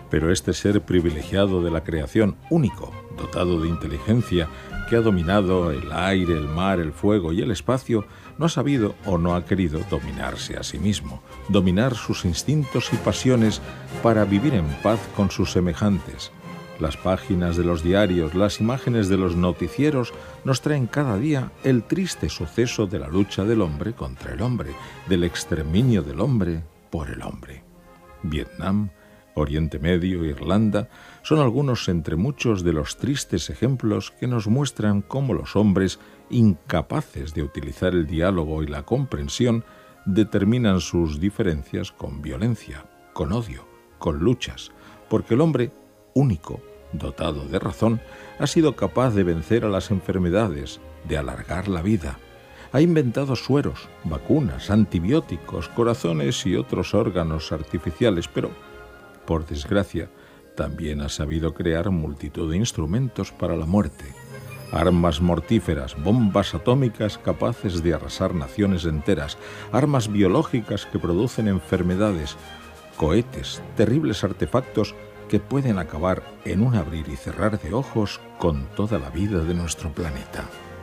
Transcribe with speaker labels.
Speaker 1: Pero este ser privilegiado de la creación, único, dotado de inteligencia, que ha dominado el aire, el mar, el fuego y el espacio, no ha sabido o no ha querido dominarse a sí mismo, dominar sus instintos y pasiones para vivir en paz con sus semejantes. Las páginas de los diarios, las imágenes de los noticieros nos traen cada día el triste suceso de la lucha del hombre contra el hombre, del exterminio del hombre por el hombre. Vietnam, Oriente Medio, Irlanda, son algunos entre muchos de los tristes ejemplos que nos muestran cómo los hombres, incapaces de utilizar el diálogo y la comprensión, determinan sus diferencias con violencia, con odio, con luchas, porque el hombre, único, dotado de razón, ha sido capaz de vencer a las enfermedades, de alargar la vida. Ha inventado sueros, vacunas, antibióticos, corazones y otros órganos artificiales, pero, por desgracia, también ha sabido crear multitud de instrumentos para la muerte. Armas mortíferas, bombas atómicas capaces de arrasar naciones enteras, armas biológicas que producen enfermedades, cohetes, terribles artefactos que pueden acabar en un abrir y cerrar de ojos con toda la vida de nuestro planeta.